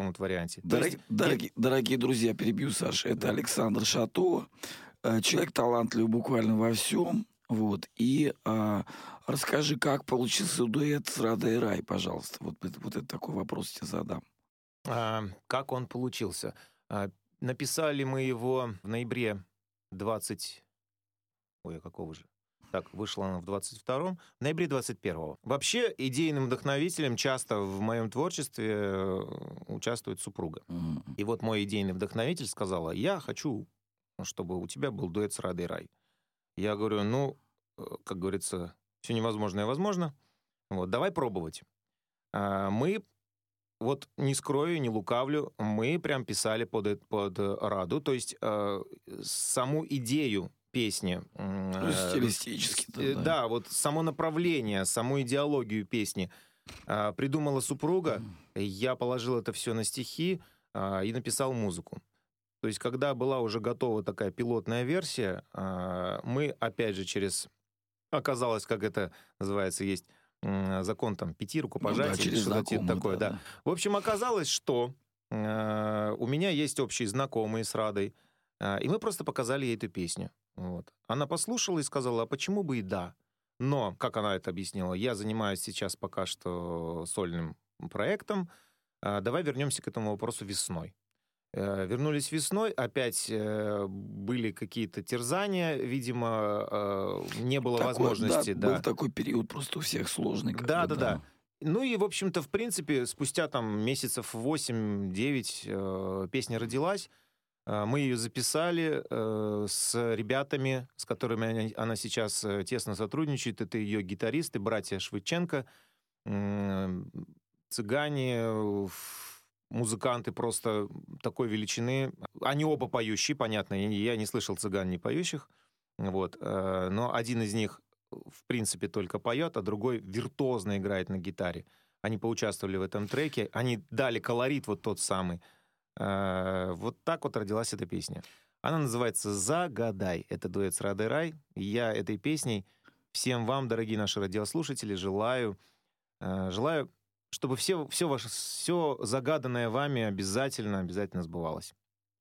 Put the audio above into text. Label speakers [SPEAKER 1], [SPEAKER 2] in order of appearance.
[SPEAKER 1] таком вот варианте.
[SPEAKER 2] Дорогие друзья, перебью, Саша, это Александр Шато, человек талантливый буквально во всем. Вот. И расскажи, как получился дуэт с Радой Рай, пожалуйста. Вот это такой вопрос тебе задам.
[SPEAKER 1] Как он получился? Написали мы его в ноябре 20... Ой, какого же? Так, вышла она в 22-м, в ноябре 21-го. Вообще, идейным вдохновителем часто в моем творчестве участвует супруга. И вот мой идейный вдохновитель сказала: я хочу, чтобы у тебя был дуэт с Радой Рай. Я говорю, как говорится, все невозможное возможно. Вот, давай пробовать. Мы, вот не скрою, не лукавлю, мы прям писали под Раду, то есть саму идею песни.
[SPEAKER 2] Стилистически.
[SPEAKER 1] Да, вот само направление, саму идеологию песни придумала супруга. Я положил это все на стихи и написал музыку. То есть, когда была уже готова такая пилотная версия, мы, опять же, оказалось, как это называется, есть закон там 5 рукопожатий, что-то типа такое, да. В общем, оказалось, что у меня есть общие знакомые с Радой, и мы просто показали ей эту песню. Вот. Она послушала и сказала: а почему бы и да? Но, как она это объяснила, я занимаюсь сейчас пока что сольным проектом, давай вернемся к этому вопросу весной. Вернулись весной, опять были какие-то терзания, видимо, не было возможности.
[SPEAKER 2] Да, был такой период просто у всех сложный.
[SPEAKER 1] Да. Ну и, в общем-то, в принципе, спустя там месяцев 8-9 песня родилась. Мы ее записали с ребятами, с которыми она сейчас тесно сотрудничает. Это ее гитаристы, братья Швыдченко, цыгане, музыканты просто такой величины. Они оба поющие, понятно. Я не слышал цыган не поющих. Вот. Но один из них, в принципе, только поет, а другой виртуозно играет на гитаре. Они поучаствовали в этом треке. Они дали колорит вот тот самый. Вот так вот родилась эта песня. Она называется «Загадай». Это дуэт с Радой Рай. Я этой песней всем вам, дорогие наши радиослушатели, желаю, чтобы все загаданное вами обязательно сбывалось.